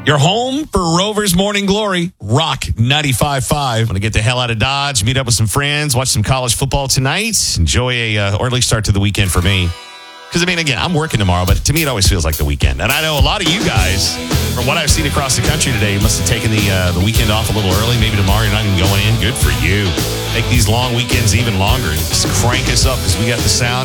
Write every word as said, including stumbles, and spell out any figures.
You're home for Rover's Morning Glory, Rock ninety-five point five. Want to get the hell out of Dodge, meet up with some friends, watch some college football tonight, enjoy a uh, early start to the weekend for me. Because, I mean, again, I'm working tomorrow, but to me it always feels like the weekend. And I know a lot of you guys, from what I've seen across the country today, must have taken the uh, the weekend off a little early. Maybe tomorrow you're not even going in. Good for you. Make these long weekends even longer. Just crank us up because we got the sound.